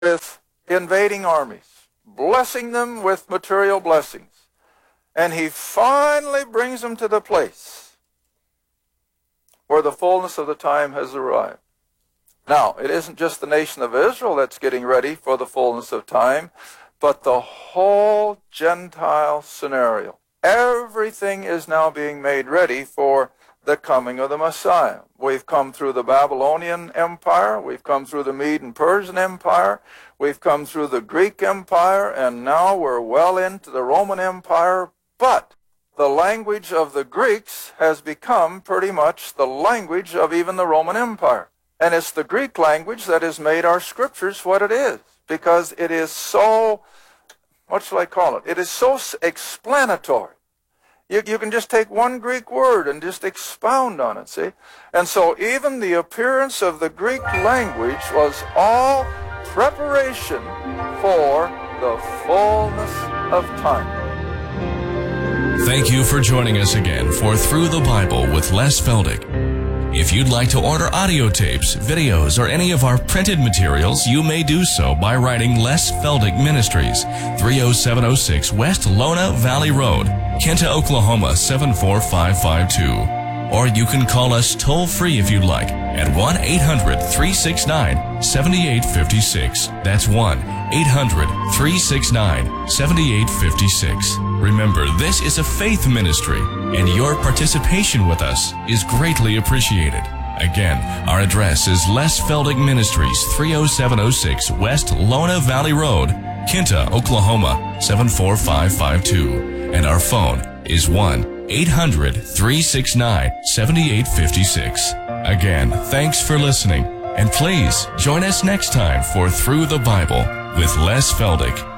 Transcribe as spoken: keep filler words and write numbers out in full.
with invading armies, blessing them with material blessings. And he finally brings them to the place where the fullness of the time has arrived. Now, it isn't just the nation of Israel that's getting ready for the fullness of time, but the whole Gentile scenario. Everything is now being made ready for the coming of the Messiah. We've come through the Babylonian Empire, we've come through the Mede and Persian Empire, we've come through the Greek Empire, and now we're well into the Roman Empire, but the language of the Greeks has become pretty much the language of even the Roman Empire. And it's the Greek language that has made our scriptures what it is, because it is so, what shall I call it? It is so explanatory. You, you can just take one Greek word and just expound on it, see? And so even the appearance of the Greek language was all preparation for the fullness of time. Thank you for joining us again for Through the Bible with Les Feldick. If you'd like to order audio tapes, videos, or any of our printed materials, you may do so by writing Les Feldick Ministries, three oh seven oh six West Lona Valley Road, Kinta, Oklahoma seven four five five two. Or you can call us toll-free if you'd like at one eight hundred, three six nine, seven eight five six. That's one eight hundred, three six nine, seven eight five six. Remember, this is a faith ministry, and your participation with us is greatly appreciated. Again, our address is Les Feldick Ministries, three oh seven oh six West Lona Valley Road, Kinta, Oklahoma seven four five five two. And our phone is one eight hundred, three six nine, seven eight five six. Again, thanks for listening, and please join us next time for Through the Bible with Les Feldick.